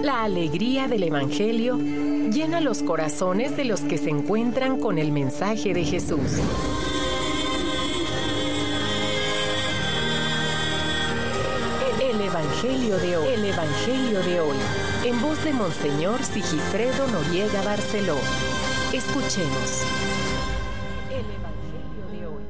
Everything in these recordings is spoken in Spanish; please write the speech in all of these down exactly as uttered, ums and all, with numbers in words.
La alegría del Evangelio llena los corazones de los que se encuentran con el mensaje de Jesús. El Evangelio de hoy. El Evangelio de hoy. En voz de Monseñor Sigifredo Noriega Barceló. Escuchemos. El Evangelio de hoy.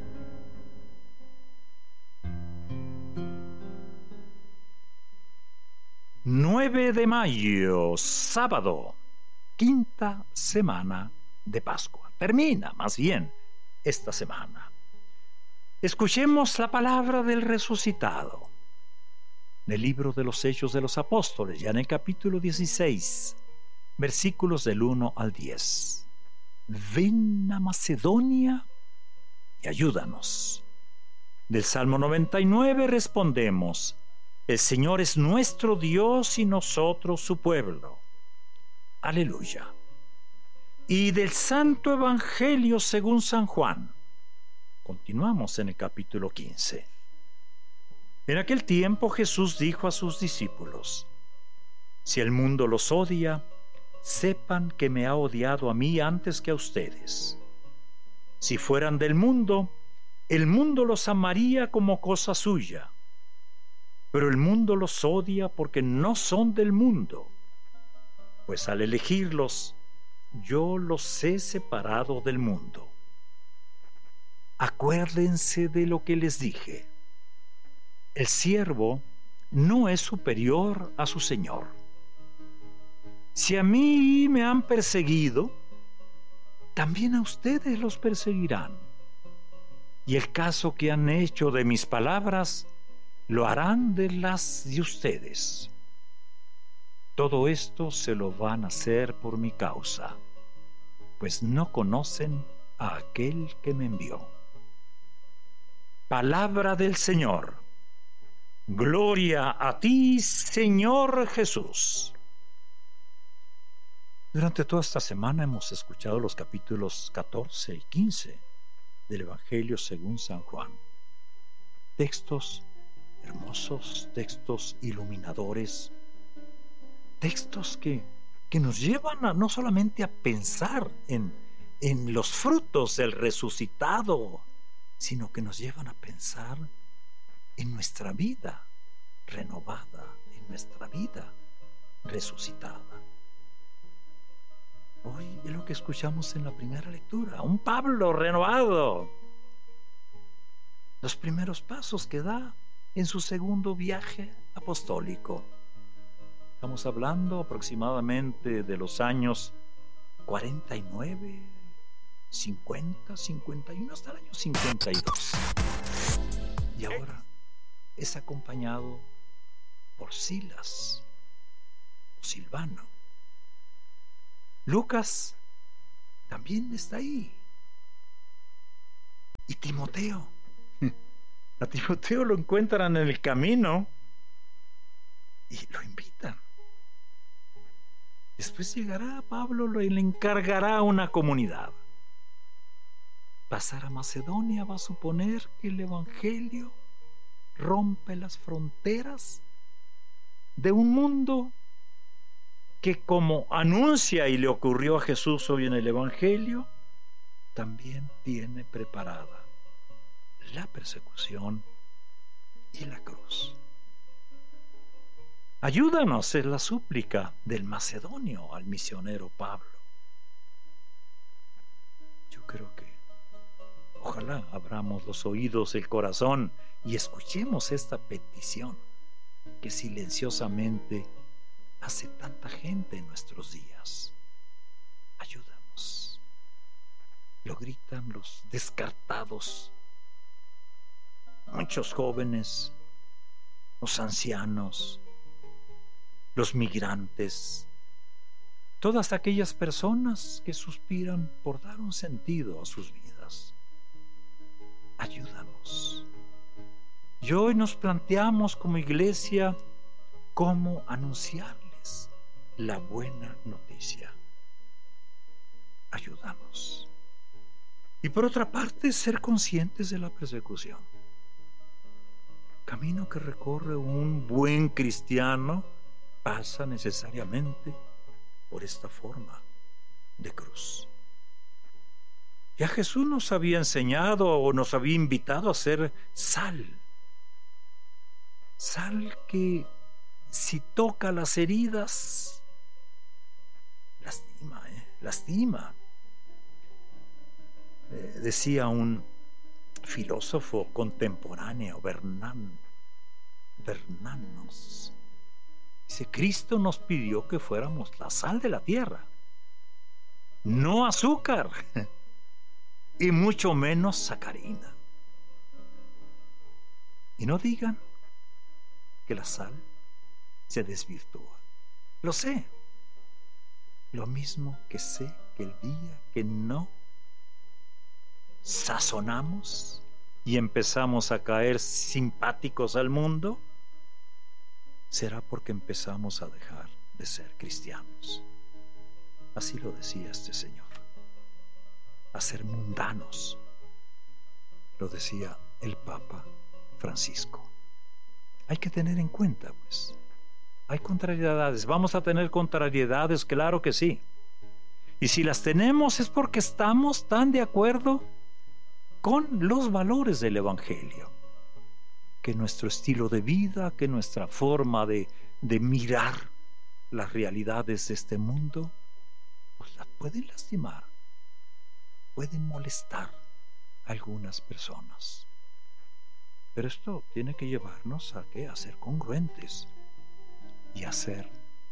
nueve de mayo, sábado, quinta semana de Pascua. Termina, más bien, esta semana. Escuchemos la palabra del resucitado. Del libro de los Hechos de los Apóstoles, ya en el capítulo dieciséis, versículos del uno al diez. Ven a Macedonia y ayúdanos. Del Salmo noventa y nueve respondemos: el Señor es nuestro Dios y nosotros su pueblo. Aleluya. Y del Santo Evangelio según San Juan. Continuamos en el capítulo quince. En aquel tiempo Jesús dijo a sus discípulos: si el mundo los odia, sepan que me ha odiado a mí antes que a ustedes. Si fueran del mundo, el mundo los amaría como cosa suya. Pero el mundo los odia porque no son del mundo, pues al elegirlos, yo los he separado del mundo. Acuérdense de lo que les dije. El siervo no es superior a su señor. Si a mí me han perseguido, también a ustedes los perseguirán. Y el caso que han hecho de mis palabras, lo harán de las de ustedes. Todo esto se lo van a hacer por mi causa, pues no conocen a aquel que me envió. Palabra del Señor. Gloria a ti, Señor Jesús. Durante toda esta semana hemos escuchado los capítulos catorce y quince del Evangelio según San Juan. Textos hermosos, textos iluminadores, textos que, que nos llevan a, no solamente a pensar en, en los frutos del resucitado, sino que nos llevan a pensar en nuestra vida renovada, en nuestra vida resucitada. Hoy es lo que escuchamos en la primera lectura, un Pablo renovado. Los primeros pasos que da en su segundo viaje apostólico. Estamos hablando aproximadamente de los años cuarenta y nueve, cincuenta, cincuenta y uno, hasta el año cincuenta y dos. Y ahora es acompañado por Silas o Silvano. Lucas también está ahí. Y Timoteo. A Timoteo lo encuentran en el camino y lo invitan. Después llegará Pablo y le encargará una comunidad. Pasar a Macedonia va a suponer que el Evangelio rompe las fronteras de un mundo que, como anuncia y le ocurrió a Jesús hoy en el Evangelio, también tiene preparada la persecución y la cruz. Ayúdanos, es la súplica del macedonio al misionero Pablo. Yo creo que ojalá abramos los oídos, el corazón y escuchemos esta petición que silenciosamente hace tanta gente en nuestros días. Ayúdanos. Lo gritan los descartados, muchos jóvenes, los ancianos, los migrantes, todas aquellas personas que suspiran por dar un sentido a sus vidas. Ayúdanos. Y hoy nos planteamos como iglesia cómo anunciarles la buena noticia. Ayúdanos. Y por otra parte, ser conscientes de la persecución. Camino que recorre un buen cristiano pasa necesariamente por esta forma de cruz. Ya Jesús nos había enseñado o nos había invitado a ser sal. Sal que si toca las heridas, lastima, ¿eh? lastima. Eh, decía un filósofo contemporáneo, Bernan, Bernanos, dice: Cristo nos pidió que fuéramos la sal de la tierra, no azúcar, y mucho menos sacarina. Y no digan que la sal se desvirtúa. Lo sé. Lo mismo que sé que el día que no sazonamos y empezamos a caer simpáticos al mundo, será porque empezamos a dejar de ser cristianos. Así lo decía este señor. A ser mundanos, lo decía el Papa Francisco. Hay que tener en cuenta, pues, hay contrariedades. Vamos a tener contrariedades, claro que sí. Y si las tenemos es porque estamos tan de acuerdo con los valores del Evangelio, que nuestro estilo de vida, que nuestra forma de, de mirar las realidades de este mundo, pues las pueden lastimar, pueden molestar a algunas personas. Pero esto tiene que llevarnos a ¿qué? A ser congruentes y a ser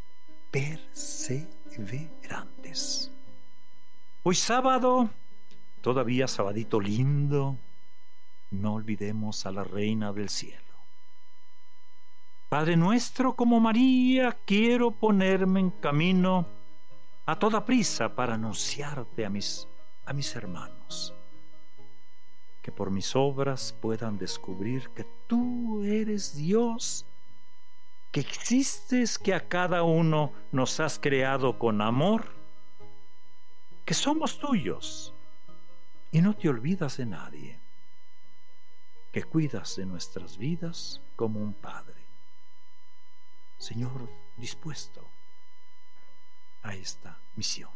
perseverantes. Hoy sábado, todavía sabadito lindo, no olvidemos a la Reina del Cielo. Padre nuestro, como María, quiero ponerme en camino a toda prisa para anunciarte a mis, a mis hermanos, que por mis obras puedan descubrir que tú eres Dios, que existes, que a cada uno nos has creado con amor, que somos tuyos y no te olvidas de nadie, que cuidas de nuestras vidas como un padre. Señor, dispuesto a esta misión.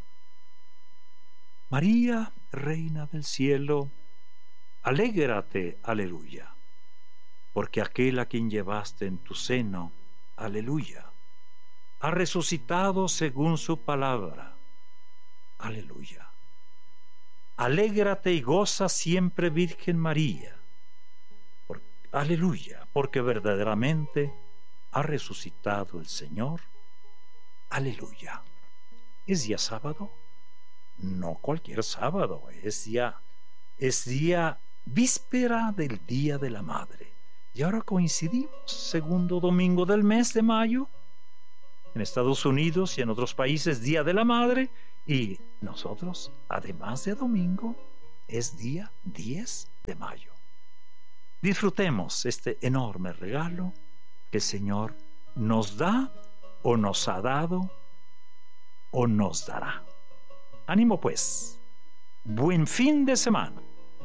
María, Reina del Cielo, alégrate, aleluya, porque aquel a quien llevaste en tu seno, aleluya, ha resucitado según su palabra, aleluya. Alégrate y goza siempre, Virgen María, por, aleluya, porque verdaderamente ha resucitado el Señor, aleluya. ¿Es día sábado? No cualquier sábado, es día, es día víspera del Día de la Madre. Y ahora coincidimos, segundo domingo del mes de mayo, en Estados Unidos y en otros países, Día de la Madre, y nosotros, además de domingo, es día diez de mayo. Disfrutemos este enorme regalo que el Señor nos da o nos ha dado o nos dará. Ánimo pues, buen fin de semana.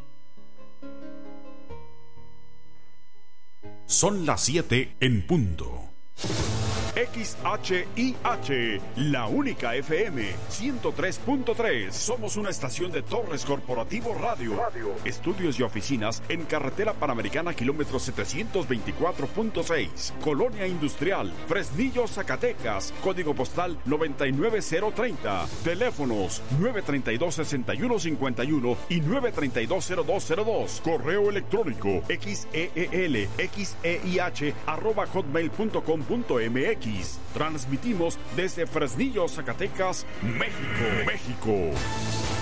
Son las siete en punto. X H I H, la única F M, ciento tres punto tres. Somos una estación de Torres Corporativo Radio. Radio. Estudios y oficinas en Carretera Panamericana, kilómetro setecientos veinticuatro punto seis. Colonia Industrial, Fresnillo, Zacatecas. Código postal noventa y nueve cero treinta. Teléfonos nueve treinta y dos, sesenta y uno cincuenta y uno y nueve treinta y dos, cero dos cero dos. Correo electrónico xeel, xeih, arroba hotmail punto com punto mx. Transmitimos desde Fresnillo, Zacatecas, México, México.